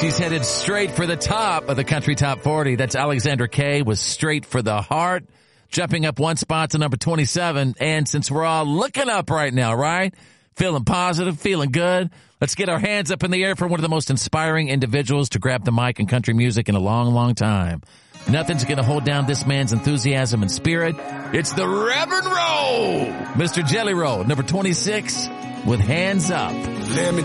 She's headed straight for the top of the Country Top 40. That's Alexandra Kay with Straight for the Heart, jumping up one spot to number 27. And since we're all looking up right now, right? Feeling positive, feeling good. Let's get our hands up in the air for one of the most inspiring individuals to grab the mic in country music in a long, long time. Nothing's going to hold down this man's enthusiasm and spirit. It's the Reverend Roll, Mr. Jelly Roll, number 26, with Hands Up. Let me